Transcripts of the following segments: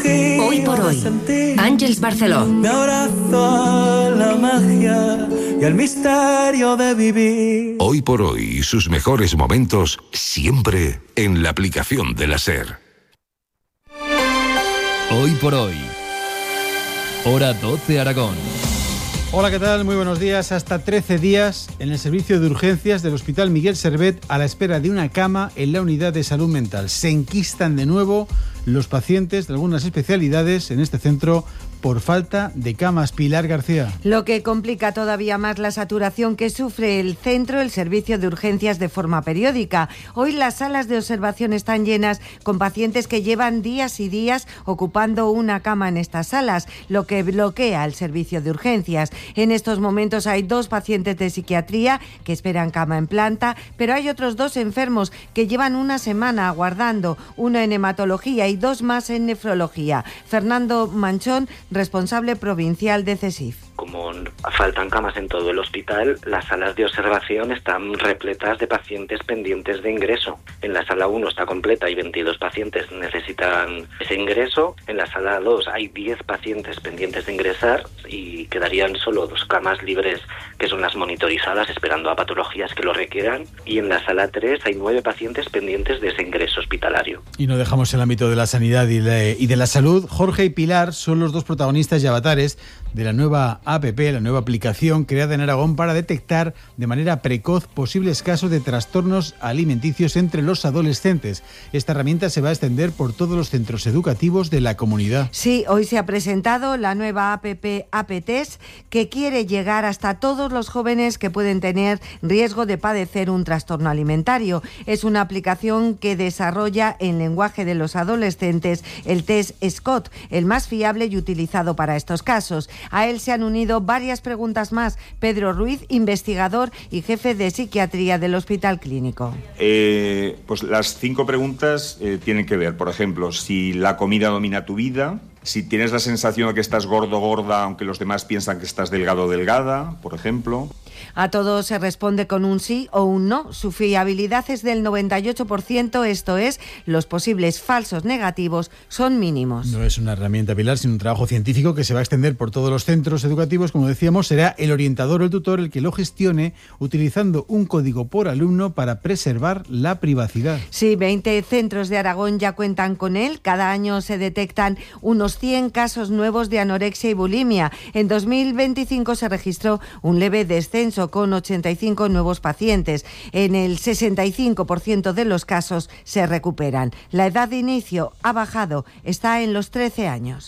Hoy por hoy, Àngels Barceló. Me abrazo a la magia y al misterio de vivir. Hoy por hoy, sus mejores momentos siempre en la aplicación de la SER. Hoy por hoy, hora 12 Aragón. Hola, ¿qué tal? Muy buenos días. Hasta 13 días en el servicio de urgencias del Hospital Miguel Servet a la espera de una cama en la unidad de salud mental. Se enquistan de nuevo los pacientes de algunas especialidades en este centro por falta de camas. Pilar García. Lo que complica todavía más la saturación que sufre el centro, el servicio de urgencias de forma periódica. Hoy las salas de observación están llenas con pacientes que llevan días y días ocupando una cama en estas salas, lo que bloquea el servicio de urgencias. En estos momentos hay 2 pacientes de psiquiatría que esperan cama en planta, pero hay otros 2 enfermos que llevan una semana aguardando, uno en hematología y 2 más en nefrología. Fernando Manchón, responsable provincial de CESIF. Como faltan camas en todo el hospital, las salas de observación están repletas de pacientes pendientes de ingreso. En la sala 1 está completa y 22 pacientes necesitan ese ingreso. En la sala 2 hay 10 pacientes pendientes de ingresar y quedarían solo 2 camas libres, que son las monitorizadas, esperando a patologías que lo requieran. Y en la sala 3 hay 9 pacientes pendientes de ese ingreso hospitalario. Y no dejamos el ámbito de la sanidad y de la salud. Jorge y Pilar son los 2 protagonistas y avatares de la nueva APP, la nueva aplicación creada en Aragón para detectar de manera precoz posibles casos de trastornos alimenticios entre los adolescentes. Esta herramienta se va a extender por todos los centros educativos de la comunidad. Sí, hoy se ha presentado la nueva APP APTES, que quiere llegar hasta todos los jóvenes que pueden tener riesgo de padecer un trastorno alimentario. Es una aplicación que desarrolla en lenguaje de los adolescentes el test SCOT, el más fiable y utilizado para estos casos. A él se han unido varias preguntas más. Pedro Ruiz, investigador y jefe de psiquiatría del Hospital Clínico. Pues las 5 preguntas tienen que ver, por ejemplo, si la comida domina tu vida, si tienes la sensación de que estás gordo o gorda, aunque los demás piensan que estás delgado o delgada, por ejemplo. A todos se responde con un sí o un no. Su fiabilidad es del 98%, esto es, los posibles falsos negativos son mínimos. No es una herramienta, Pilar, sino un trabajo científico que se va a extender por todos los centros educativos. Como decíamos, será el orientador o el tutor el que lo gestione utilizando un código por alumno para preservar la privacidad. Sí, 20 centros de Aragón ya cuentan con él. Cada año se detectan unos 100 casos nuevos de anorexia y bulimia. En 2025 se registró un leve descenso con 85 nuevos pacientes. En el 65% de los casos se recuperan. La edad de inicio ha bajado, está en los 13 años.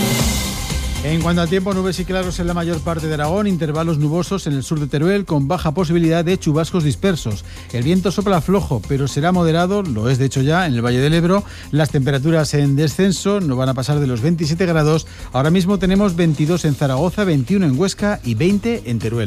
En cuanto al tiempo, nubes y claros en la mayor parte de Aragón, intervalos nubosos en el sur de Teruel con baja posibilidad de chubascos dispersos. El viento sopla flojo, pero será moderado, lo es de hecho ya en el Valle del Ebro. Las temperaturas en descenso no van a pasar de los 27 grados. Ahora mismo tenemos 22 en Zaragoza, 21 en Huesca y 20 en Teruel.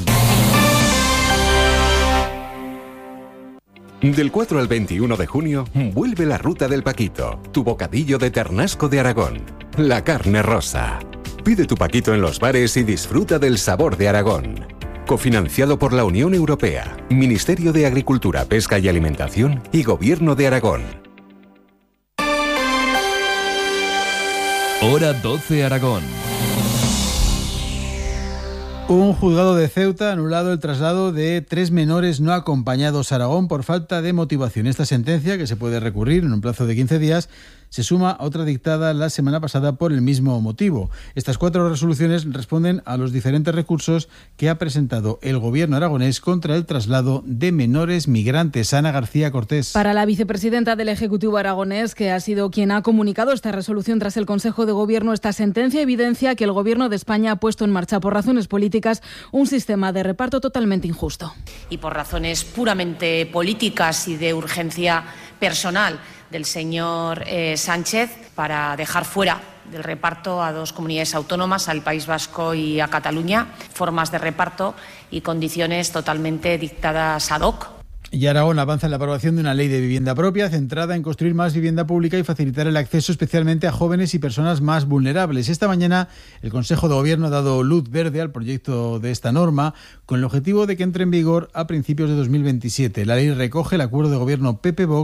Del 4 al 21 de junio, vuelve la Ruta del Paquito, tu bocadillo de ternasco de Aragón. La carne rosa. Pide tu paquito en los bares y disfruta del sabor de Aragón. Cofinanciado por la Unión Europea, Ministerio de Agricultura, Pesca y Alimentación y Gobierno de Aragón. Hora 12 Aragón. Un juzgado de Ceuta ha anulado el traslado de 3 menores no acompañados a Aragón por falta de motivación. Esta sentencia, que se puede recurrir en un plazo de 15 días, se suma a otra dictada la semana pasada por el mismo motivo. Estas 4 resoluciones responden a los diferentes recursos que ha presentado el gobierno aragonés contra el traslado de menores migrantes. Ana García Cortés. Para la vicepresidenta del Ejecutivo aragonés, que ha sido quien ha comunicado esta resolución tras el Consejo de Gobierno, esta sentencia evidencia que el Gobierno de España ha puesto en marcha por razones políticas un sistema de reparto totalmente injusto. Y por razones puramente políticas y de urgencia personal del señor Sánchez para dejar fuera del reparto a 2 comunidades autónomas, al País Vasco y a Cataluña, formas de reparto y condiciones totalmente dictadas ad hoc. Y Aragón avanza en la aprobación de una ley de vivienda propia centrada en construir más vivienda pública y facilitar el acceso especialmente a jóvenes y personas más vulnerables. Esta mañana el Consejo de Gobierno ha dado luz verde al proyecto de esta norma con el objetivo de que entre en vigor a principios de 2027. La ley recoge el acuerdo de gobierno PP-Vox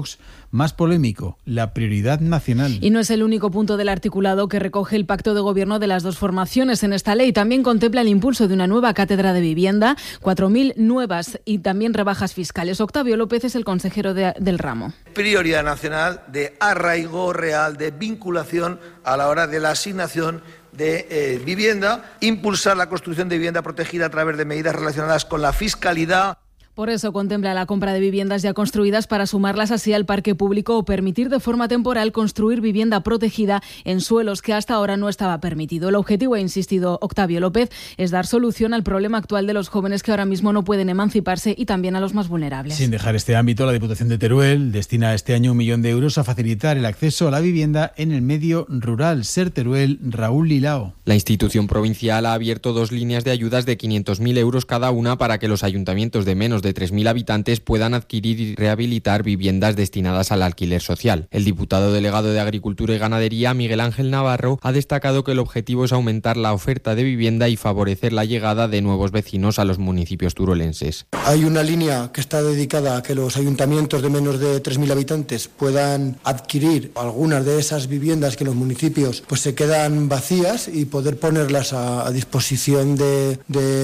más polémico, la prioridad nacional. Y no es el único punto del articulado que recoge el pacto de gobierno de las dos formaciones en esta ley. También contempla el impulso de una nueva cátedra de vivienda, 4.000 nuevas y también rebajas fiscales. Octavio López es el consejero del ramo. Prioridad nacional de arraigo real, de vinculación a la hora de la asignación de vivienda, impulsar la construcción de vivienda protegida a través de medidas relacionadas con la fiscalidad. Por eso contempla la compra de viviendas ya construidas para sumarlas así al parque público o permitir de forma temporal construir vivienda protegida en suelos que hasta ahora no estaba permitido. El objetivo, ha insistido Octavio López, es dar solución al problema actual de los jóvenes que ahora mismo no pueden emanciparse y también a los más vulnerables. Sin dejar este ámbito, la Diputación de Teruel destina este año 1 millón de euros a facilitar el acceso a la vivienda en el medio rural. Ser Teruel, Raúl Lilao. La institución provincial ha abierto 2 líneas de ayudas de 500.000 euros cada una para que los ayuntamientos de menos de 3.000 habitantes puedan adquirir y rehabilitar viviendas destinadas al alquiler social. El diputado delegado de Agricultura y Ganadería, Miguel Ángel Navarro, ha destacado que el objetivo es aumentar la oferta de vivienda y favorecer la llegada de nuevos vecinos a los municipios turolenses. Hay una línea que está dedicada a que los ayuntamientos de menos de 3.000 habitantes puedan adquirir algunas de esas viviendas que en los municipios pues se quedan vacías y poder ponerlas a disposición de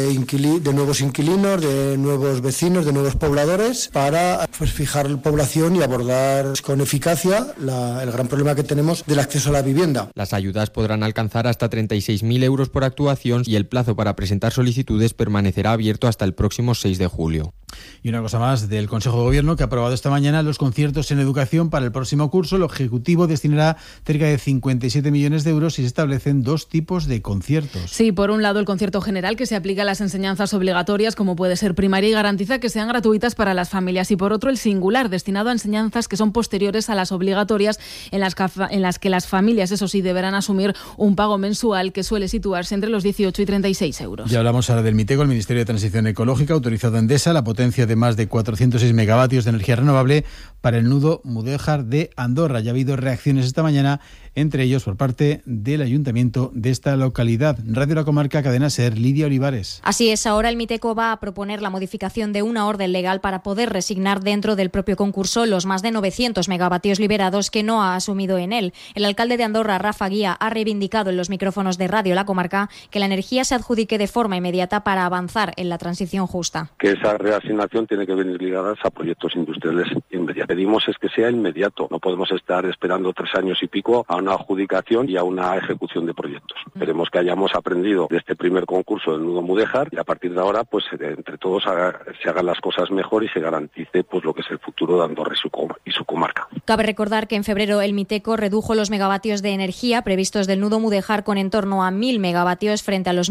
nuevos inquilinos, de nuevos vecinos, de nuevos pobladores, para fijar la población y abordar con eficacia el gran problema que tenemos del acceso a la vivienda. Las ayudas podrán alcanzar hasta 36.000 euros por actuación y el plazo para presentar solicitudes permanecerá abierto hasta el próximo 6 de julio. Y una cosa más del Consejo de Gobierno, que ha aprobado esta mañana los conciertos en educación para el próximo curso. El Ejecutivo destinará cerca de 57 millones de euros y se establecen 2 tipos de conciertos. Sí, por un lado el concierto general, que se aplica a las enseñanzas obligatorias, como puede ser primaria, y garantiza que sean gratuitas para las familias. Y por otro, el singular, destinado a enseñanzas que son posteriores a las obligatorias, en las que las familias, eso sí, deberán asumir un pago mensual que suele situarse entre los 18 y 36 euros. Ya hablamos ahora del MITECO, el Ministerio de Transición Ecológica, ha autorizado a Endesa la potencia de más de 406 megavatios de energía renovable para el nudo Mudéjar de Andorra. Ya ha habido reacciones esta mañana, entre ellos por parte del ayuntamiento de esta localidad. Radio La Comarca, Cadena SER, Lidia Olivares. Así es, ahora el MITECO va a proponer la modificación de una orden legal para poder resignar dentro del propio concurso los más de 900 megavatios liberados que no ha asumido en él. El alcalde de Andorra, Rafa Guía, ha reivindicado en los micrófonos de Radio La Comarca que la energía se adjudique de forma inmediata para avanzar en la transición justa. Que esa reasignación tiene que venir ligada a proyectos industriales inmediatos. Pedimos es que sea inmediato. No podemos estar esperando 3 años y pico a una adjudicación y a una ejecución de proyectos. Esperemos que hayamos aprendido de este primer concurso del nudo Mudéjar y a partir de ahora, pues entre todos se hagan las cosas mejor y se garantice pues lo que es el futuro de Andorra y su comarca. Cabe recordar que en febrero el MITECO redujo los megavatios de energía previstos del nudo Mudéjar con en torno a 1.000 megavatios frente a los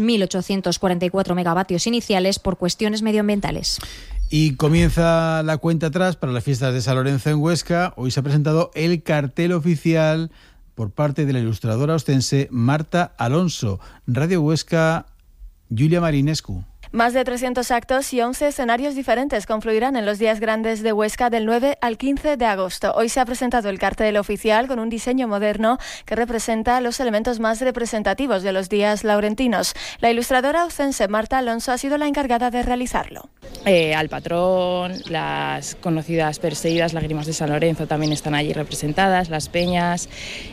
1.844 megavatios iniciales por cuestiones medioambientales. Y comienza la cuenta atrás para las fiestas de San Lorenzo en Huesca. Hoy se ha presentado el cartel oficial por parte de la ilustradora ostense Marta Alonso. Radio Huesca, Julia Marinescu. Más de 300 actos y 11 escenarios diferentes confluirán en los días grandes de Huesca del 9 al 15 de agosto. Hoy se ha presentado el cartel oficial con un diseño moderno que representa los elementos más representativos de los días laurentinos. La ilustradora ostense Marta Alonso ha sido la encargada de realizarlo. Al patrón, las conocidas perseguidas lágrimas de San Lorenzo también están allí representadas, las peñas,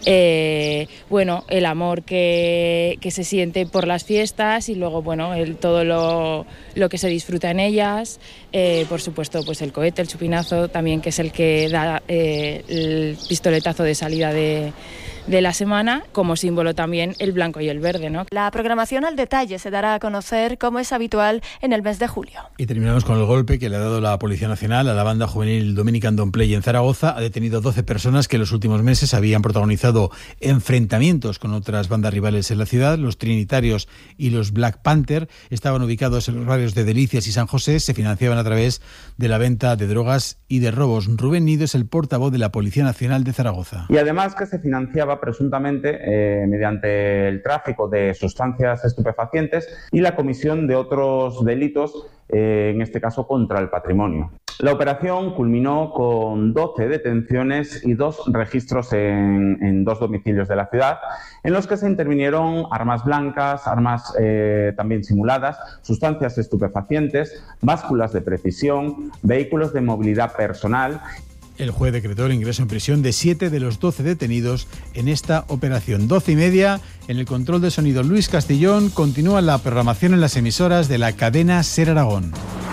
el amor que se siente por las fiestas y luego todo lo que se disfruta en ellas, por supuesto pues el cohete, el chupinazo también, que es el que da el pistoletazo de salida de la semana, como símbolo también el blanco y el verde, ¿no? La programación al detalle se dará a conocer como es habitual en el mes de julio. Y terminamos con el golpe que le ha dado la Policía Nacional a la banda juvenil Dominican Don't Play en Zaragoza. Ha detenido 12 personas que en los últimos meses habían protagonizado enfrentamientos con otras bandas rivales en la ciudad. Los Trinitarios y los Black Panther estaban ubicados en los barrios de Delicias y San José. Se financiaban a través de la venta de drogas y de robos. Rubén Nido es el portavoz de la Policía Nacional de Zaragoza. Y además que se financiaba presuntamente mediante el tráfico de sustancias estupefacientes y la comisión de otros delitos, en este caso contra el patrimonio. La operación culminó con 12 detenciones y 2 registros en 2 domicilios de la ciudad, en los que se intervinieron armas blancas, armas también simuladas, sustancias estupefacientes, básculas de precisión, vehículos de movilidad personal. El juez decretó el ingreso en prisión de 7 de los 12 detenidos en esta operación. 12:30, en el control de sonido Luis Castillón. Continúa la programación en las emisoras de la cadena SER Aragón.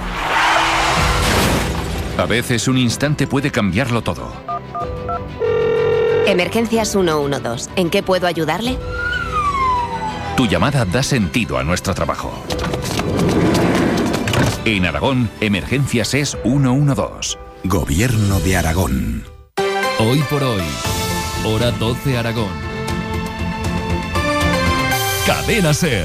A veces un instante puede cambiarlo todo. Emergencias 112. ¿En qué puedo ayudarle? Tu llamada da sentido a nuestro trabajo. En Aragón, Emergencias es 112. Gobierno de Aragón. Hoy por hoy, hora 12 Aragón. Cadena SER.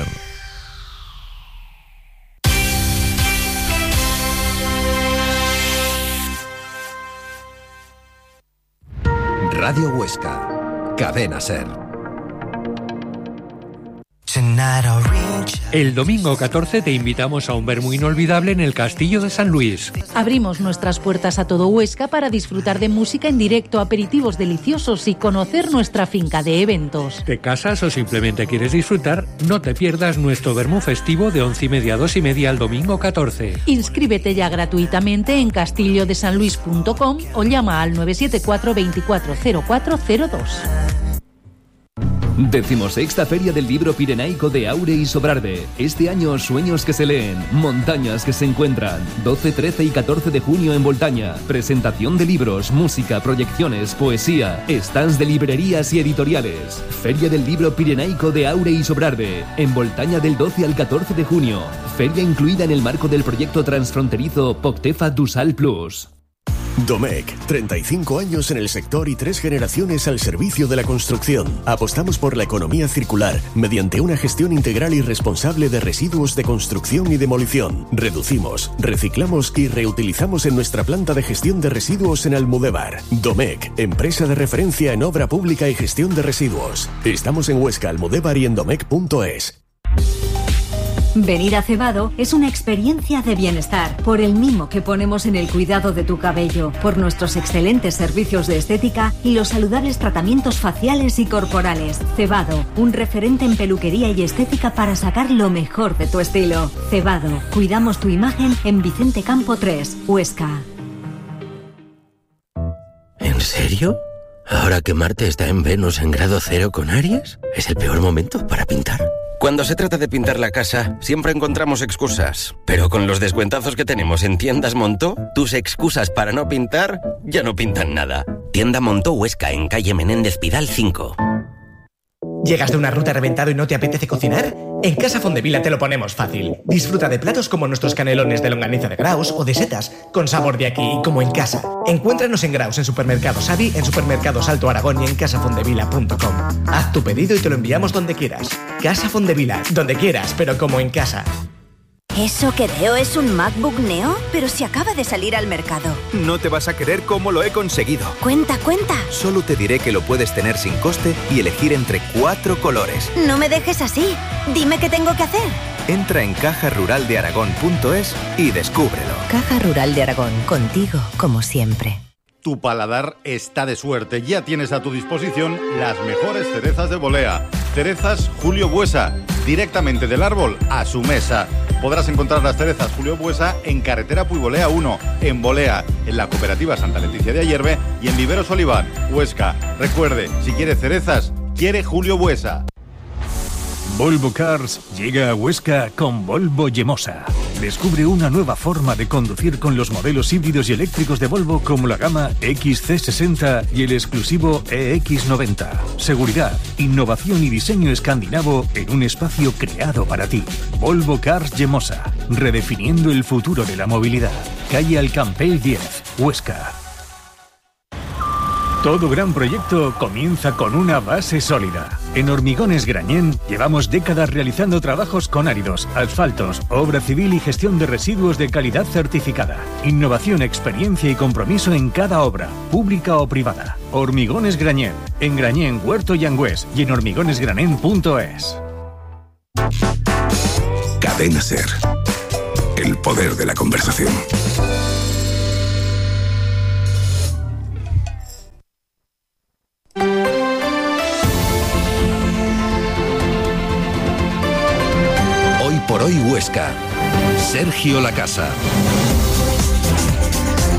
Radio Huesca. Cadena SER. El domingo 14 te invitamos a un vermú inolvidable en el Castillo de San Luis. Abrimos nuestras puertas a todo Huesca para disfrutar de música en directo, aperitivos deliciosos y conocer nuestra finca de eventos. ¿Te casas o simplemente quieres disfrutar? No te pierdas nuestro vermú festivo de 11:30 a 2:30 el domingo 14. Inscríbete ya gratuitamente en castillodesanluis.com o llama al 974 24 0402. 16ª Feria del Libro Pirenaico de Aure y Sobrarbe. Este año, sueños que se leen, montañas que se encuentran. 12, 13 y 14 de junio en Voltaña. Presentación de libros, música, proyecciones, poesía, stands de librerías y editoriales. Feria del Libro Pirenaico de Aure y Sobrarbe. En Voltaña del 12 al 14 de junio. Feria incluida en el marco del proyecto transfronterizo Poctefa Dusal Plus. Domecq, 35 años en el sector y 3 generaciones al servicio de la construcción. Apostamos por la economía circular mediante una gestión integral y responsable de residuos de construcción y demolición. Reducimos, reciclamos y reutilizamos en nuestra planta de gestión de residuos en Almudévar. Domecq, empresa de referencia en obra pública y gestión de residuos. Estamos en Huesca, Almudévar y en domecq.es. Venir a Cebado es una experiencia de bienestar, por el mimo que ponemos en el cuidado de tu cabello, por nuestros excelentes servicios de estética y los saludables tratamientos faciales y corporales. Cebado, un referente en peluquería y estética para sacar lo mejor de tu estilo. Cebado, cuidamos tu imagen en Vicente Campo 3, Huesca. ¿En serio? ¿Ahora que Marte está en Venus en grado 0 con Aries? ¿Es el peor momento para pintar? Cuando se trata de pintar la casa, siempre encontramos excusas. Pero con los descuentazos que tenemos en Tiendas Montó, tus excusas para no pintar ya no pintan nada. Tienda Montó Huesca, en calle Menéndez Pidal 5. ¿Llegas de una ruta reventado y no te apetece cocinar? En Casa Fondevila te lo ponemos fácil. Disfruta de platos como nuestros canelones de longaniza de Graus o de setas, con sabor de aquí y como en casa. Encuéntranos en Graus, en Supermercados Avi, en Supermercados Alto Aragón y en casafondevila.com. Haz tu pedido y te lo enviamos donde quieras. Casa Fondevila, donde quieras, pero como en casa. ¿Eso que veo es un MacBook Neo? Pero si acaba de salir al mercado. No te vas a creer cómo lo he conseguido. Cuenta. Solo te diré que lo puedes tener sin coste y elegir entre 4 colores. No me dejes así. Dime qué tengo que hacer. Entra en cajaruraldearagón.es y descúbrelo. Caja Rural de Aragón, contigo como siempre. Tu paladar está de suerte. Ya tienes a tu disposición las mejores cerezas de Bolea. Cerezas Julio Buesa, directamente del árbol a su mesa. Podrás encontrar las cerezas Julio Buesa en Carretera Puibolea 1, en Bolea, en la Cooperativa Santa Leticia de Ayerbe y en Viveros Oliván, Huesca. Recuerde, si quiere cerezas, quiere Julio Buesa. Volvo Cars llega a Huesca con Volvo Yemosa. Descubre una nueva forma de conducir con los modelos híbridos y eléctricos de Volvo como la gama XC60 y el exclusivo EX90. Seguridad, innovación y diseño escandinavo en un espacio creado para ti. Volvo Cars Yemosa, redefiniendo el futuro de la movilidad. Calle Alcampell 10, Huesca. Todo gran proyecto comienza con una base sólida. En Hormigones Grañén llevamos décadas realizando trabajos con áridos, asfaltos, obra civil y gestión de residuos de calidad certificada. Innovación, experiencia y compromiso en cada obra, pública o privada. Hormigones Grañén, en Grañén, Huerto y Angüés y en hormigonesgranen.es. Cadena SER. El poder de la conversación. Por hoy Huesca. Sergio Lacasa.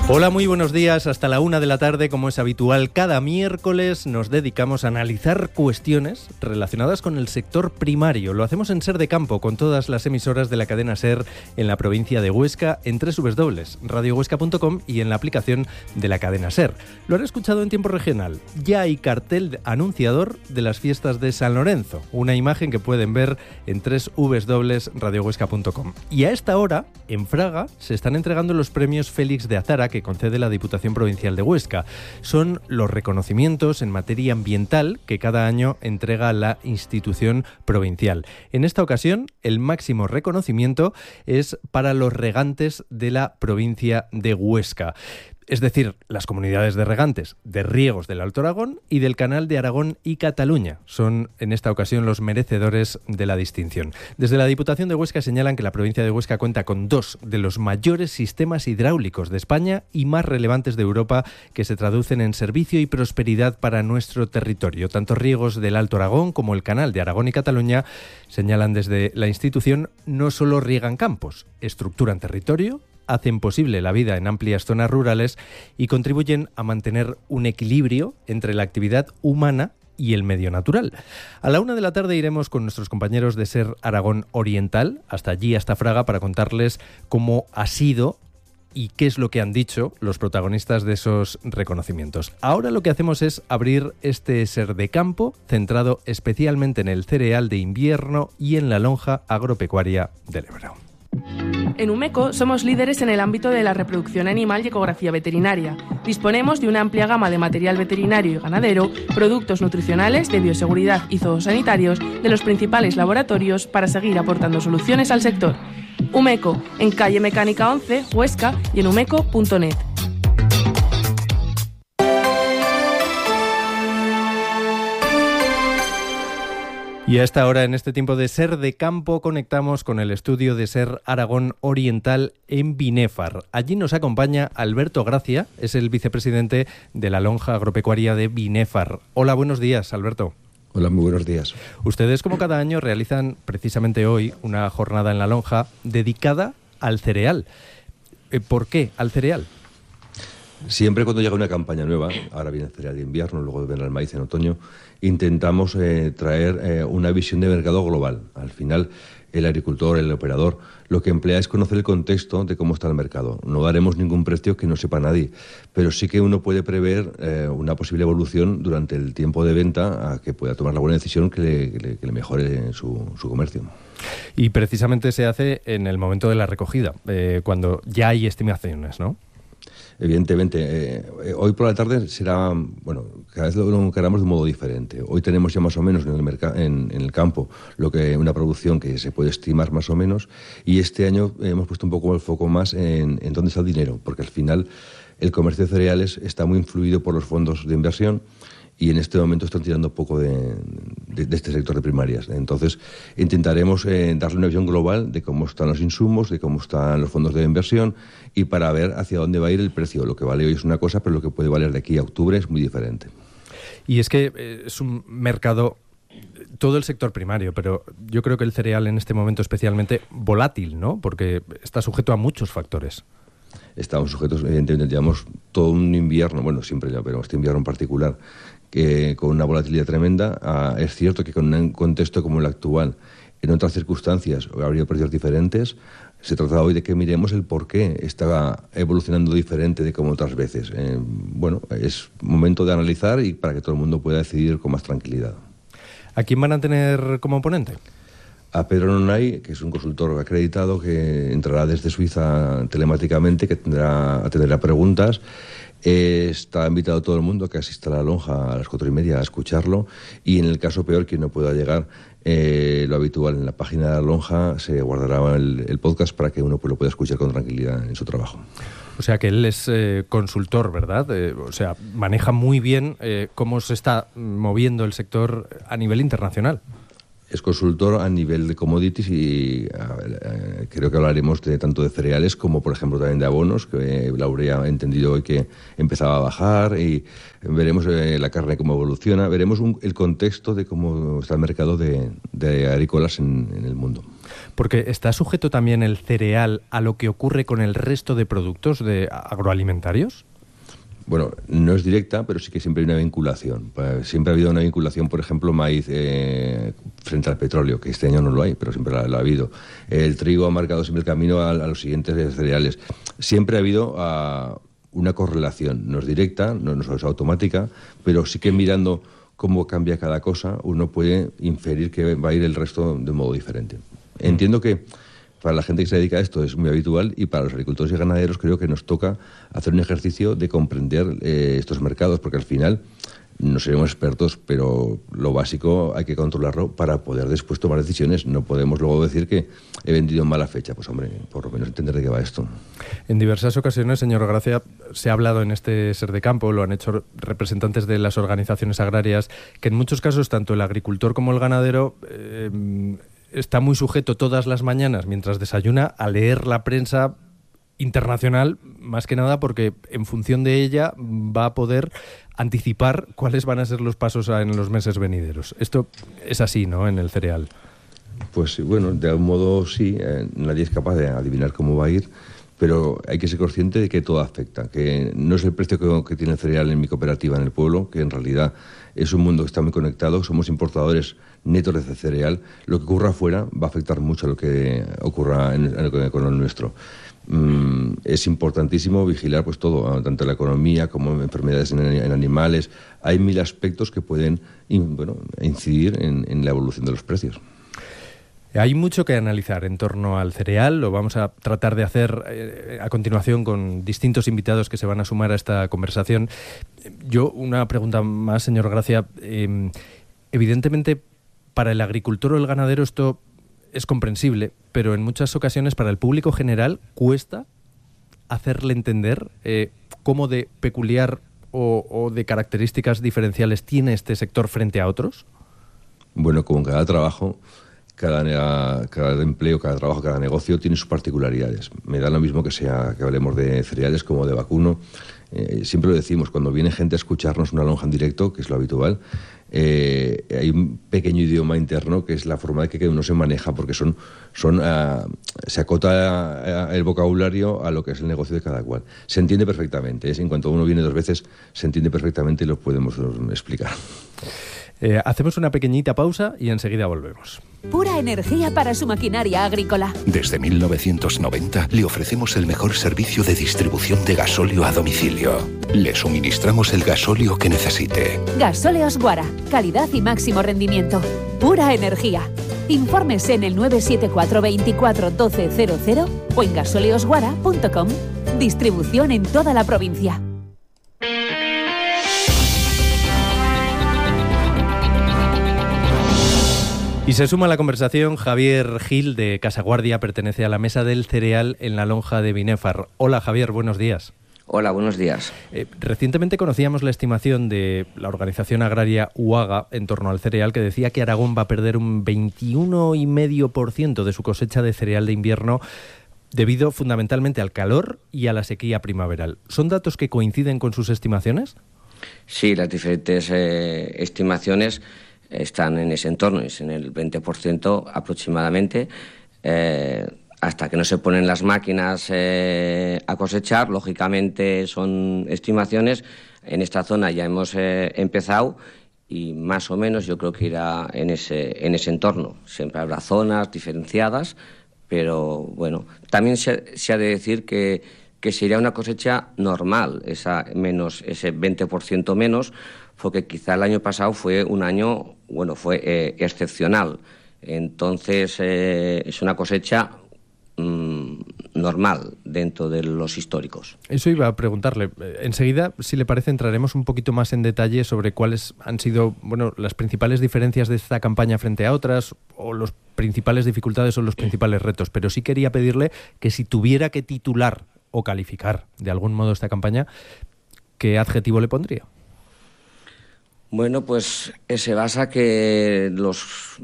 Hola, muy buenos días. Hasta la 1 de la tarde, como es habitual, cada miércoles nos dedicamos a analizar cuestiones relacionadas con el sector primario. Lo hacemos en Ser de Campo, con todas las emisoras de la cadena Ser en la provincia de Huesca, en www.radiohuesca.com y en la aplicación de la cadena Ser. Lo han escuchado en tiempo regional. Ya hay cartel anunciador de las fiestas de San Lorenzo, una imagen que pueden ver en www.radiohuesca.com. Y a esta hora, en Fraga, se están entregando los premios Félix de Azara que concede la Diputación Provincial de Huesca. Son los reconocimientos en materia ambiental que cada año entrega la institución provincial. En esta ocasión, el máximo reconocimiento es para los regantes de la provincia de Huesca. Es decir, las comunidades de regantes de riegos del Alto Aragón y del Canal de Aragón y Cataluña son en esta ocasión los merecedores de la distinción. Desde la Diputación de Huesca señalan que la provincia de Huesca cuenta con dos de los mayores sistemas hidráulicos de España y más relevantes de Europa, que se traducen en servicio y prosperidad para nuestro territorio. Tanto riegos del Alto Aragón como el Canal de Aragón y Cataluña, señalan desde la institución, no solo riegan campos, estructuran territorio, hacen posible la vida en amplias zonas rurales y contribuyen a mantener un equilibrio entre la actividad humana y el medio natural. A la 1 de la tarde iremos con nuestros compañeros de Ser Aragón Oriental, hasta allí, hasta Fraga, para contarles cómo ha sido y qué es lo que han dicho los protagonistas de esos reconocimientos. Ahora lo que hacemos es abrir este Ser de Campo, centrado especialmente en el cereal de invierno y en la lonja agropecuaria del Ebro. En Umeco somos líderes en el ámbito de la reproducción animal y ecografía veterinaria. Disponemos de una amplia gama de material veterinario y ganadero, productos nutricionales, de bioseguridad y zoosanitarios de los principales laboratorios para seguir aportando soluciones al sector. Umeco, en calle Mecánica 11, Huesca, y en umeco.net. Y a esta hora, en este tiempo de Ser de Campo, conectamos con el estudio de Ser Aragón Oriental en Binéfar. Allí nos acompaña Alberto Gracia, es el vicepresidente de la lonja agropecuaria de Binéfar. Hola, buenos días, Alberto. Hola, muy buenos días. Ustedes, como cada año, realizan precisamente hoy una jornada en la lonja dedicada al cereal. ¿Por qué al cereal? Siempre cuando llega una campaña nueva, ahora viene el cereal de invierno, luego viene el maíz en otoño, intentamos traer una visión de mercado global. Al final, el agricultor, el operador, lo que emplea es conocer el contexto de cómo está el mercado. No daremos ningún precio que no sepa nadie, pero sí que uno puede prever una posible evolución durante el tiempo de venta a que pueda tomar la buena decisión que le mejore su comercio. Y precisamente se hace en el momento de la recogida, cuando ya hay estimaciones, ¿no? Evidentemente, hoy por la tarde será, bueno, cada vez lo encaramos de un modo diferente. Hoy tenemos ya más o menos en el campo una producción que se puede estimar más o menos, y este año hemos puesto un poco el foco más en dónde está el dinero, porque al final el comercio de cereales está muy influido por los fondos de inversión, y en este momento están tirando poco de este sector de primarias. Entonces, intentaremos darle una visión global de cómo están los insumos, de cómo están los fondos de inversión, y para ver hacia dónde va a ir el precio. Lo que vale hoy es una cosa, pero lo que puede valer de aquí a octubre es muy diferente. Y es que es un mercado, todo el sector primario, pero yo creo que el cereal en este momento especialmente volátil, ¿no? Porque está sujeto a muchos factores. Estamos sujetos, evidentemente, llevamos todo un invierno, bueno, siempre ya, pero este invierno en particular, que con una volatilidad tremenda. Es cierto que con un contexto como el actual, en otras circunstancias habría precios diferentes. Se trata hoy de que miremos el por qué está evolucionando diferente de como otras veces. Bueno, es momento de analizar y para que todo el mundo pueda decidir con más tranquilidad. ¿A quién van a tener como ponente? A Pedro Nonay, que es un consultor acreditado que entrará desde Suiza telemáticamente, que atenderá preguntas. Está invitado todo el mundo a que asista a la lonja a las 4:30 a escucharlo, y en el caso peor, quien no pueda llegar, lo habitual, en la página de la lonja se guardará el podcast para que uno lo pueda escuchar con tranquilidad en su trabajo. O sea que él es consultor, ¿verdad? O sea, maneja muy bien cómo se está moviendo el sector a nivel internacional. Es consultor a nivel de commodities y creo que hablaremos tanto de cereales como, por ejemplo, también de abonos, que la urea ha entendido hoy que empezaba a bajar, y veremos la carne cómo evoluciona, veremos el contexto de cómo está el mercado de agrícolas en el mundo. Porque ¿está sujeto también el cereal a lo que ocurre con el resto de productos agroalimentarios? Bueno, no es directa, pero sí que siempre hay una vinculación. Siempre ha habido una vinculación, por ejemplo, maíz frente al petróleo, que este año no lo hay, pero siempre lo ha habido. El trigo ha marcado siempre el camino a los siguientes cereales. Siempre ha habido una correlación. No es directa, no es automática, pero sí que mirando cómo cambia cada cosa, uno puede inferir que va a ir el resto de modo diferente. Entiendo que para la gente que se dedica a esto es muy habitual, y para los agricultores y ganaderos creo que nos toca hacer un ejercicio de comprender estos mercados, porque al final no seremos expertos, pero lo básico hay que controlarlo para poder después tomar decisiones. No podemos luego decir que he vendido en mala fecha. Pues hombre, por lo menos entender de qué va esto. En diversas ocasiones, señor Gracia, se ha hablado en este Ser de Campo, lo han hecho representantes de las organizaciones agrarias, que en muchos casos tanto el agricultor como el ganadero está muy sujeto todas las mañanas mientras desayuna a leer la prensa internacional, más que nada porque en función de ella va a poder anticipar cuáles van a ser los pasos en los meses venideros. Esto es así, ¿no?, en el cereal. Pues bueno, de algún modo sí, nadie es capaz de adivinar cómo va a ir, pero hay que ser consciente de que todo afecta, que no es el precio que tiene el cereal en mi cooperativa en el pueblo, que en realidad es un mundo que está muy conectado, somos importadores netos de cereal. Lo que ocurra afuera va a afectar mucho a lo que ocurra con lo nuestro. Es importantísimo vigilar pues todo, tanto la economía como enfermedades en animales. Hay 1000 aspectos que pueden incidir en la evolución de los precios. Hay mucho que analizar en torno al cereal, lo vamos a tratar de hacer a continuación con distintos invitados que se van a sumar a esta conversación. Yo, una pregunta más, señor Gracia. Evidentemente, para el agricultor o el ganadero esto es comprensible, pero en muchas ocasiones para el público general cuesta hacerle entender cómo de peculiar o de características diferenciales tiene este sector frente a otros. Bueno, como en cada trabajo, cada empleo, cada trabajo, cada negocio tiene sus particularidades. Me da lo mismo que hablemos de cereales como de vacuno. Siempre lo decimos, cuando viene gente a escucharnos una lonja en directo, que es lo habitual, hay un pequeño idioma interno que es la forma de que uno se maneja, porque se acota el vocabulario a lo que es el negocio de cada cual. Se entiende perfectamente, en cuanto uno viene 2 veces, se entiende perfectamente y lo podemos explicar. Hacemos una pequeñita pausa y enseguida volvemos. Pura energía para su maquinaria agrícola. Desde 1990 le ofrecemos el mejor servicio de distribución de gasóleo a domicilio. Le suministramos el gasóleo que necesite. Gasóleos Guara. Calidad y máximo rendimiento. Pura energía. Infórmese en el 974 24 1200 o en gasoleosguara.com. Distribución en toda la provincia. Y se suma a la conversación Javier Gil, de Casaguardia, pertenece a la Mesa del Cereal en la Lonja de Binéfar. Hola Javier, buenos días. Hola, buenos días. Recientemente conocíamos la estimación de la organización agraria UAGA en torno al cereal, que decía que Aragón va a perder un 21,5% de su cosecha de cereal de invierno debido fundamentalmente al calor y a la sequía primaveral. ¿Son datos que coinciden con sus estimaciones? Sí, las diferentes estimaciones están en ese entorno, es en el 20% aproximadamente. Hasta que no se ponen las máquinas a cosechar, lógicamente son estimaciones. En esta zona ya hemos empezado y más o menos yo creo que irá en ese entorno. Siempre habrá zonas diferenciadas, pero bueno, también se ha de decir que sería una cosecha normal, ese 20% menos, porque quizá el año pasado fue un año, fue excepcional. Entonces es una cosecha normal dentro de los históricos. Eso iba a preguntarle. Enseguida, si le parece, entraremos un poquito más en detalle sobre cuáles han sido las principales diferencias de esta campaña frente a otras, o las principales dificultades o los principales retos. Pero sí quería pedirle que si tuviera que titular o calificar de algún modo esta campaña, ¿qué adjetivo le pondría? Bueno, pues se basa que los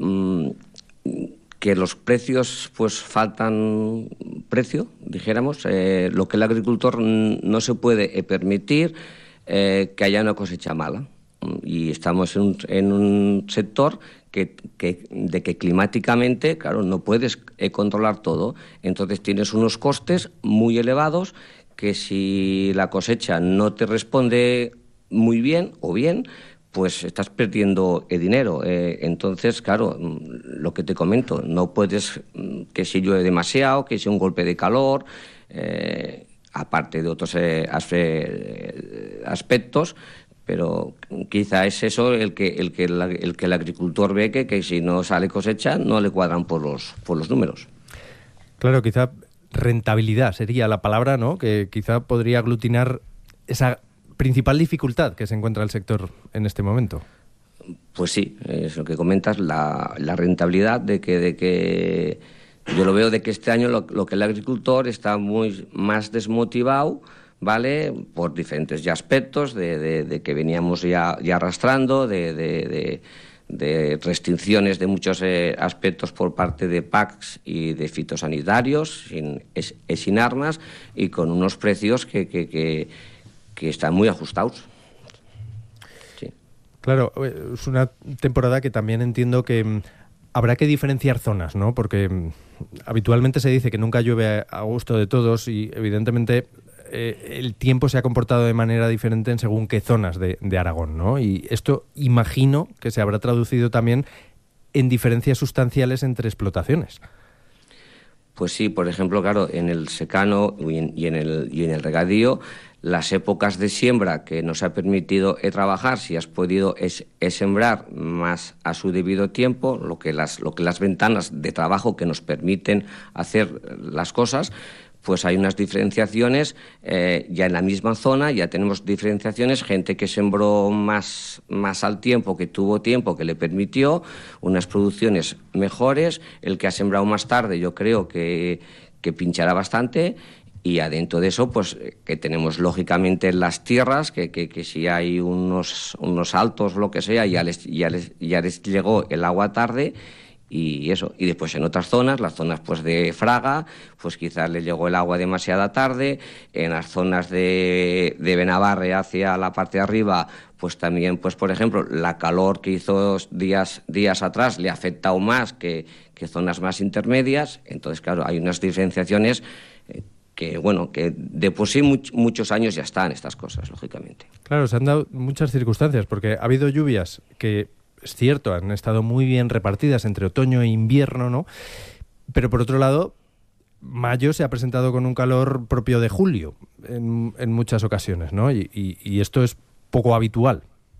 precios, pues faltan precio, dijéramos. Lo que el agricultor no se puede permitir, que haya una cosecha mala. y estamos en un sector que climáticamente, claro, no puedes controlar todo. Entonces tienes unos costes muy elevados que si la cosecha no te responde muy bien o bien, pues estás perdiendo dinero. Entonces, claro, lo que te comento, no puedes, que si llueve demasiado, que si un golpe de calor, aparte de otros aspectos, pero quizá es eso el que el agricultor ve que si no sale cosecha no le cuadran por los números. Claro, quizá rentabilidad sería la palabra, ¿no? Que quizá podría aglutinar esa principal dificultad que se encuentra el sector en este momento. Pues sí, es lo que comentas, la rentabilidad de que yo lo veo de que este año lo que el agricultor está muy más desmotivado, ¿vale? Por diferentes ya aspectos de que veníamos ya arrastrando, de restricciones de muchos aspectos por parte de PACs y de fitosanitarios, sin armas y con unos precios que están muy ajustados. Sí. Claro, es una temporada que también entiendo que habrá que diferenciar zonas, ¿no? Porque habitualmente se dice que nunca llueve a gusto de todos y evidentemente el tiempo se ha comportado de manera diferente en según qué zonas de Aragón, ¿no? Y esto imagino que se habrá traducido también en diferencias sustanciales entre explotaciones. Pues sí, por ejemplo, claro, en el secano y en el regadío, las épocas de siembra que nos ha permitido trabajar, si has podido sembrar más a su debido tiempo, lo que las ventanas de trabajo que nos permiten hacer las cosas, pues hay unas diferenciaciones, ya en la misma zona ya tenemos diferenciaciones, gente que sembró más al tiempo, que tuvo tiempo, que le permitió unas producciones mejores, el que ha sembrado más tarde yo creo que pinchará bastante, y adentro de eso pues que tenemos lógicamente las tierras, que si hay unos altos, lo que sea, ya les llegó el agua tarde. Y eso, y después en otras zonas, las zonas pues de Fraga, pues quizás le llegó el agua demasiada tarde, en las zonas de Benabarre hacia la parte de arriba, pues también, pues por ejemplo, la calor que hizo días atrás le ha afectado más que zonas más intermedias. Entonces, claro, hay unas diferenciaciones que de por sí muchos años ya están estas cosas, lógicamente. Claro, se han dado muchas circunstancias, porque ha habido lluvias que, es cierto, han estado muy bien repartidas entre otoño e invierno, ¿no? Pero por otro lado, mayo se ha presentado con un calor propio de julio en muchas ocasiones, ¿no? Y esto es poco habitual.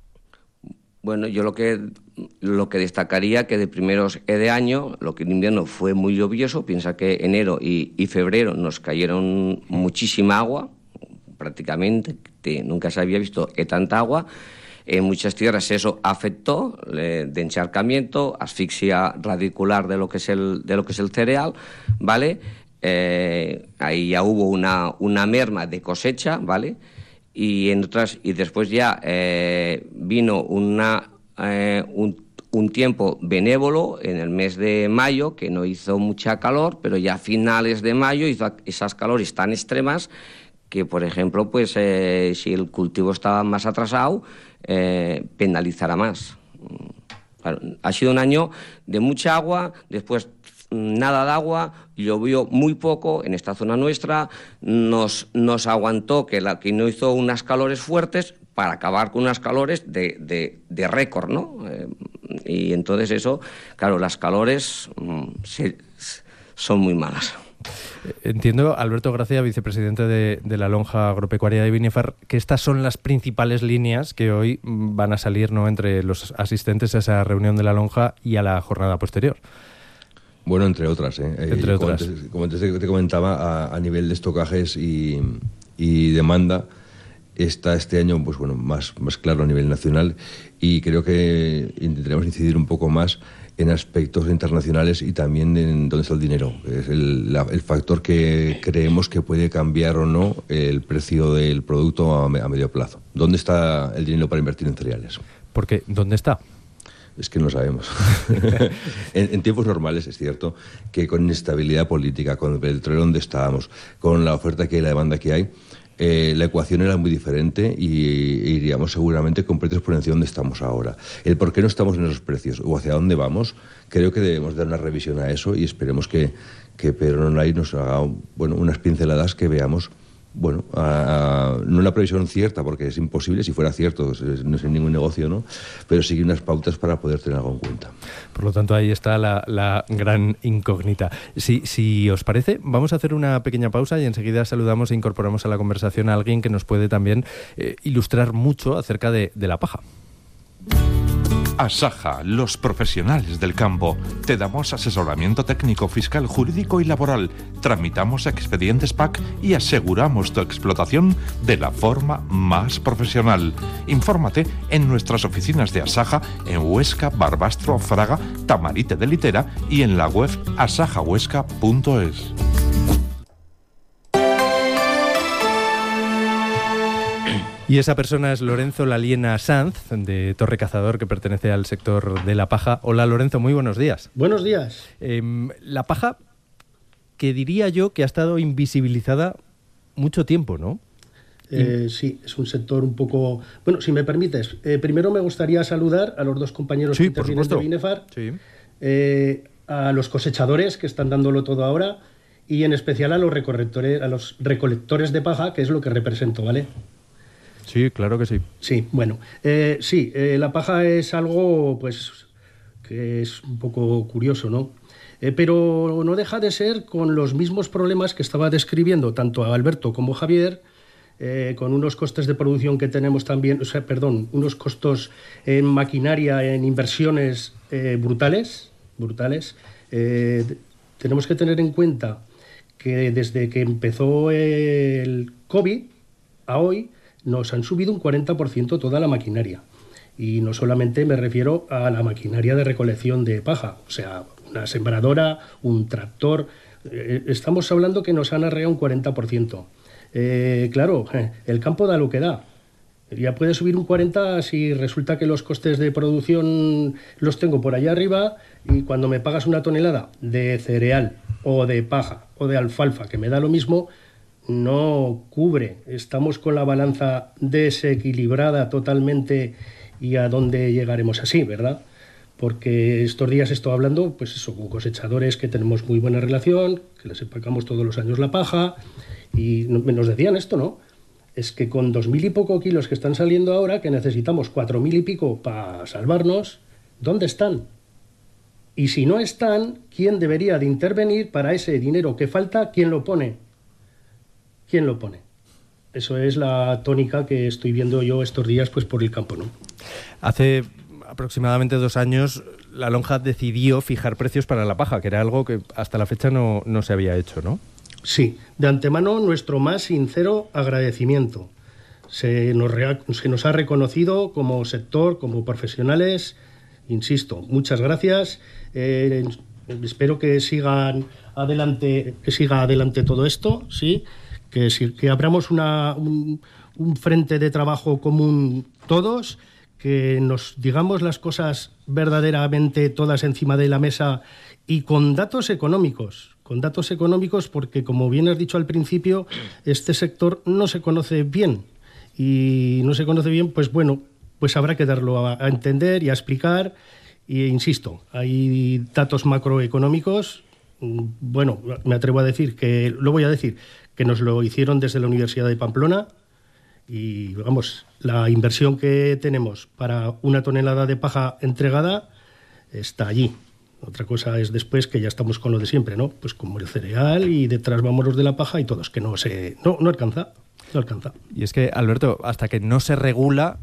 Bueno, yo lo que destacaría que de primeros de año, lo que en invierno fue muy lluvioso, piensa que enero y febrero nos cayeron muchísima agua, prácticamente, nunca se había visto tanta agua. En muchas tierras eso afectó de encharcamiento, asfixia radicular de lo que es el cereal, ¿vale? Ahí ya hubo una merma de cosecha, ¿vale? Y después ya vino un tiempo benévolo en el mes de mayo, que no hizo mucha calor, pero ya a finales de mayo hizo esas calores tan extremas que, por ejemplo, pues si el cultivo estaba más atrasado, penalizará más. Claro, ha sido un año de mucha agua, después nada de agua, llovió muy poco en esta zona nuestra, nos aguantó que no hizo unas calores fuertes para acabar con unas calores de récord, ¿no? Y entonces eso, claro, las calores son muy malas. Entiendo, Alberto Gracia, vicepresidente de la Lonja Agropecuaria de Binefar, que estas son las principales líneas que hoy van a salir, ¿no?, entre los asistentes a esa reunión de la Lonja y a la jornada posterior. Bueno, entre otras. Entre otras. Como antes te comentaba, a nivel de estocajes y demanda, está este año pues bueno, más claro a nivel nacional, y creo que intentaremos incidir un poco más en aspectos internacionales y también en dónde está el dinero. Es el factor que creemos que puede cambiar o no el precio del producto a medio plazo. ¿Dónde está el dinero para invertir en cereales? Porque, ¿dónde está? Es que no lo sabemos. en tiempos normales es cierto que con inestabilidad política, con el petróleo donde estábamos, con la oferta que hay y la demanda que hay, la ecuación era muy diferente y iríamos seguramente con precios por encima de donde estamos ahora. El por qué no estamos en esos precios o hacia dónde vamos, creo que debemos dar una revisión a eso y esperemos que Pedro Nonay nos haga unas pinceladas que veamos. No una previsión cierta, porque es imposible, si fuera cierto, no es en ningún negocio, ¿no? Pero sí unas pautas para poder tener algo en cuenta. Por lo tanto, ahí está la gran incógnita. Si os parece, vamos a hacer una pequeña pausa y enseguida saludamos e incorporamos a la conversación a alguien que nos puede también ilustrar mucho acerca de la paja. Asaja, los profesionales del campo. Te damos asesoramiento técnico, fiscal, jurídico y laboral. Tramitamos expedientes PAC y aseguramos tu explotación de la forma más profesional. Infórmate en nuestras oficinas de Asaja en Huesca, Barbastro, Fraga, Tamarite de Litera y en la web asajahuesca.es. Y esa persona es Lorenzo Laliena Sanz, de Torre Cazador, que pertenece al sector de la paja. Hola, Lorenzo, muy buenos días. Buenos días. La paja, que diría yo que ha estado invisibilizada mucho tiempo, ¿no? Sí, es un sector un poco... Bueno, si me permites, primero me gustaría saludar a los dos compañeros que intervienen de Binefar, a los cosechadores que están dándolo todo ahora y en especial a los recolectores de paja, que es lo que represento, ¿vale? Sí, claro que sí. Sí, bueno, la paja es algo, pues, que es un poco curioso, ¿no? Pero no deja de ser con los mismos problemas que estaba describiendo tanto Alberto como Javier, con unos costes de producción que tenemos también, unos costos en maquinaria, en inversiones brutales. Tenemos que tener en cuenta que desde que empezó el COVID a hoy, nos han subido un 40% toda la maquinaria. Y no solamente me refiero a la maquinaria de recolección de paja, o sea, una sembradora, un tractor. Estamos hablando que nos han arreado un 40%. Claro, el campo da lo que da. Ya puede subir un 40% si resulta que los costes de producción los tengo por allá arriba y cuando me pagas una tonelada de cereal o de paja o de alfalfa, que me da lo mismo, no cubre. Estamos con la balanza desequilibrada totalmente y a dónde llegaremos así, ¿verdad? Porque estos días estoy hablando, pues eso, con cosechadores que tenemos muy buena relación, que les empacamos todos los años la paja y nos decían esto, ¿no? Es que con 2.000 y poco kilos que están saliendo ahora, que necesitamos 4.000 y pico para salvarnos, ¿dónde están? Y si no están, ¿quién debería de intervenir para ese dinero que falta? ¿Quién lo pone? ¿Quién lo pone? Eso es la tónica que estoy viendo yo estos días pues por el campo, ¿no? Hace aproximadamente 2 años la lonja decidió fijar precios para la paja, que era algo que hasta la fecha no se había hecho, ¿no? Sí, de antemano nuestro más sincero agradecimiento. Se nos ha reconocido como sector, como profesionales, insisto, muchas gracias. Espero que siga adelante todo esto, ¿sí? Que abramos un frente de trabajo común todos, que nos digamos las cosas verdaderamente todas encima de la mesa y con datos económicos, porque como bien has dicho al principio, este sector no se conoce bien y no se conoce bien, pues bueno, pues habrá que darlo a entender y a explicar y insisto, hay datos macroeconómicos, bueno, me atrevo a decir que nos lo hicieron desde la Universidad de Pamplona y vamos, la inversión que tenemos para una tonelada de paja entregada está allí. Otra cosa es después que ya estamos con lo de siempre, ¿no? Pues como el cereal y detrás vamos los de la paja y todos, que no alcanza. Y es que, Alberto, hasta que no se regula,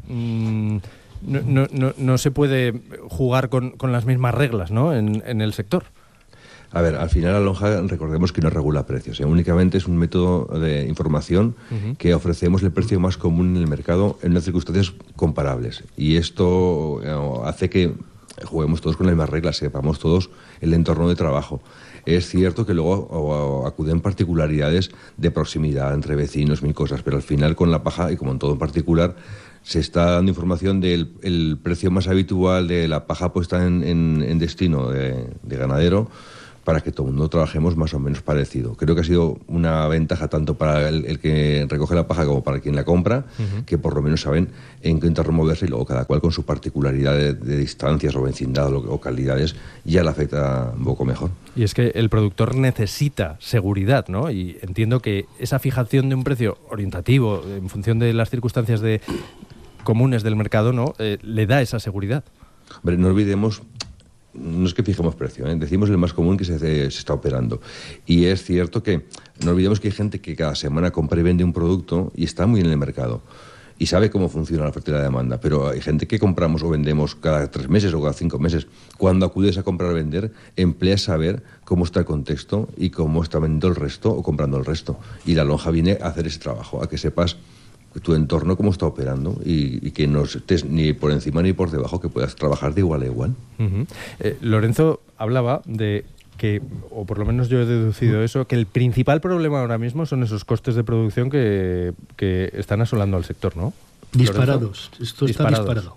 no se puede jugar con las mismas reglas, ¿no? En el sector. A ver, al final la lonja, recordemos que no regula precios, únicamente es un método de información que ofrecemos el precio más común en el mercado en unas circunstancias comparables. Y esto hace que juguemos todos con las mismas reglas, sepamos todos el entorno de trabajo. Es cierto que luego acuden particularidades de proximidad entre vecinos, mil cosas, pero al final con la paja, y como en todo en particular, se está dando información del precio más habitual de la paja puesta en destino de ganadero, para que todo el mundo trabajemos más o menos parecido. Creo que ha sido una ventaja tanto para el que recoge la paja como para quien la compra, que por lo menos saben en qué entorno moverse, y luego cada cual con su particularidad de distancias o vecindad o calidades ya le afecta un poco mejor. Y es que el productor necesita seguridad, ¿no? Y entiendo que esa fijación de un precio orientativo en función de las circunstancias comunes del mercado, ¿no? Le da esa seguridad. Hombre, no olvidemos, no es que fijemos precio, decimos el más común que se está operando. Y es cierto que no olvidemos que hay gente que cada semana compra y vende un producto y está muy en el mercado y sabe cómo funciona la oferta y la demanda, pero hay gente que compramos o vendemos cada 3 meses o cada 5 meses. Cuando acudes a comprar o vender, empleas saber cómo está el contexto y cómo está vendiendo el resto o comprando el resto. Y la lonja viene a hacer ese trabajo, a que sepas tu entorno cómo está operando y que no estés ni por encima ni por debajo, que puedas trabajar de igual a igual. Lorenzo hablaba de que, o por lo menos yo he deducido eso, que el principal problema ahora mismo son esos costes de producción que están asolando al sector, ¿no? Disparados. Esto está disparado.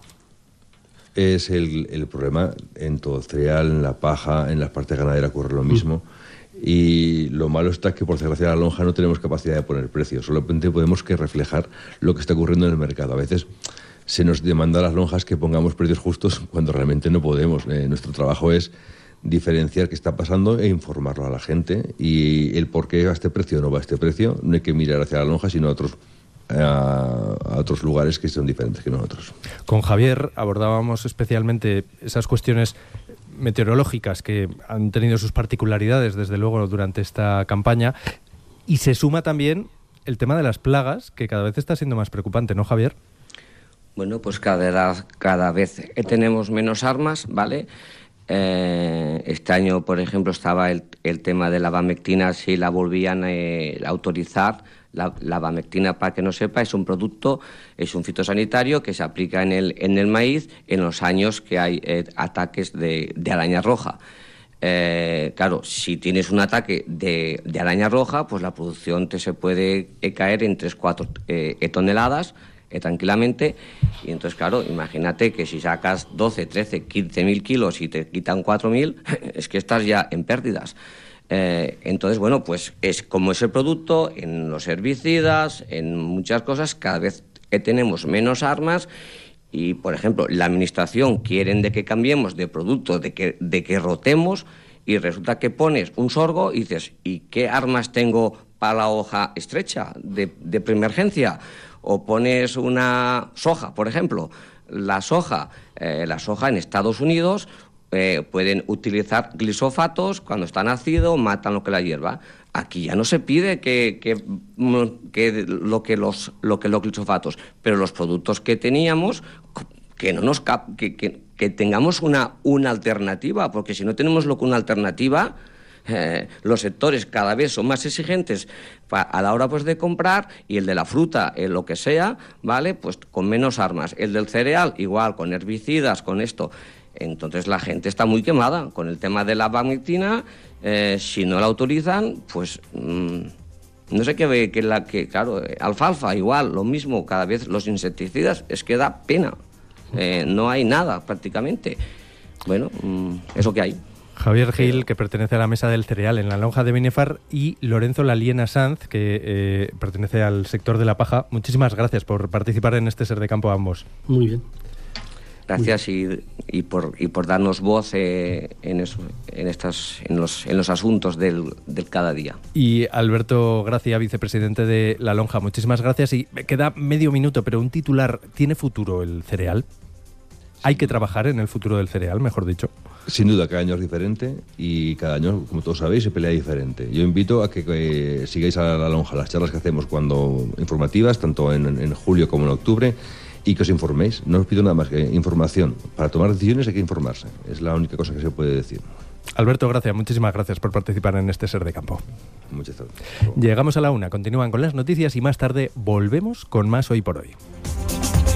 Es el problema en todo el cereal, en la paja, en la parte ganadera ocurre lo mismo. Y lo malo está que, por desgracia, la lonja no tenemos capacidad de poner precios. Solamente podemos reflejar lo que está ocurriendo en el mercado. A veces se nos demanda a las lonjas que pongamos precios justos cuando realmente no podemos. Nuestro trabajo es diferenciar qué está pasando e informarlo a la gente. Y el por qué va a este precio o no va a este precio, no hay que mirar hacia la lonja, sino a otros lugares que son diferentes que nosotros. Con Javier abordábamos especialmente esas cuestiones meteorológicas que han tenido sus particularidades, desde luego, durante esta campaña, y se suma también el tema de las plagas, que cada vez está siendo más preocupante, ¿no, Javier? Bueno, pues cada vez tenemos menos armas, ¿vale? Este año, por ejemplo, estaba el tema de la abamectina, si la volvían a autorizar. La abamectina, para que no sepa, es un producto, es un fitosanitario que se aplica en el maíz en los años que hay ataques de araña roja. Claro, si tienes un ataque de araña roja, pues la producción se puede caer en 3-4 toneladas tranquilamente. Y entonces, claro, imagínate que si sacas 12, 13, 15.000 kilos y te quitan 4.000, es que estás ya en pérdidas. Entonces, bueno, pues es como ese producto en los herbicidas, en muchas cosas, cada vez tenemos menos armas. Y, por ejemplo, la administración quieren de que cambiemos de producto, de que rotemos, y resulta que pones un sorgo y dices, ¿y qué armas tengo para la hoja estrecha de preemergencia? O pones una soja, por ejemplo. La soja en Estados Unidos pueden utilizar glisofatos, cuando está nacido matan lo que la hierba. Aquí ya no se pide que los glisofatos, pero los productos que teníamos, que no nos que tengamos una alternativa, porque si no tenemos una alternativa, los sectores cada vez son más exigentes a la hora, pues, de comprar, y el de la fruta, lo que sea, vale, pues con menos armas. El del cereal igual, con herbicidas, con esto. Entonces la gente está muy quemada con el tema de la abamectina. Si no la autorizan, pues no sé qué ve, claro, alfalfa igual, lo mismo, cada vez los insecticidas, es que da pena. No hay nada prácticamente. Bueno, eso que hay. Javier Gil, que pertenece a la Mesa del Cereal en la lonja de Binefar, y Lorenzo Laliena Sanz, que pertenece al sector de la paja. Muchísimas gracias por participar en este Ser de Campo a ambos. Muy bien. Gracias y por darnos voz en los asuntos del cada día. Y Alberto Gracia, vicepresidente de La Lonja, muchísimas gracias. Y me queda medio minuto, pero un titular: ¿tiene futuro el cereal? ¿Hay que trabajar en el futuro del cereal, mejor dicho? Sin duda, cada año es diferente y cada año, como todos sabéis, se pelea diferente. Yo invito a que sigáis a La Lonja las charlas que hacemos informativas, tanto en julio como en octubre, y que os informéis. No os pido nada más que información. Para tomar decisiones hay que informarse. Es la única cosa que se puede decir. Alberto Gracia, muchísimas gracias por participar en este Ser de Campo. Muchas gracias. Llegamos a la 1, continúan con las noticias y más tarde volvemos con más Hoy por Hoy.